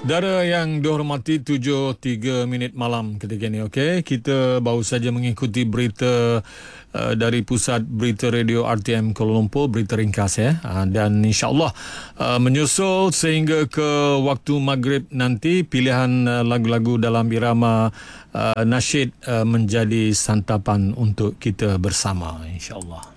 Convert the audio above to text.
Saudara yang dihormati, 7.03 malam ketika ini. Okey, kita baru saja mengikuti berita dari Pusat Berita Radio RTM Kuala Lumpur, berita ringkas ya. Dan insya-Allah menyusul sehingga ke waktu maghrib nanti, pilihan lagu-lagu dalam irama nasyid menjadi santapan untuk kita bersama, insya-Allah.